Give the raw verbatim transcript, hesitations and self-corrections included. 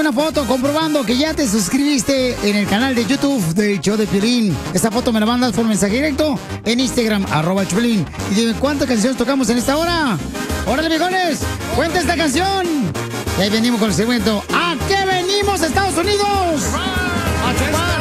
una foto comprobando que ya te suscribiste en el canal de YouTube del show de Piolín. Esta foto me la mandas por mensaje directo en Instagram, arroba Piolín. Y dime cuántas canciones tocamos en esta hora. ¡Órale, viejones! ¡Cuenta esta canción! Y ahí venimos con el segmento. ¿A qué venimos, Estados Unidos? ¡A chupar!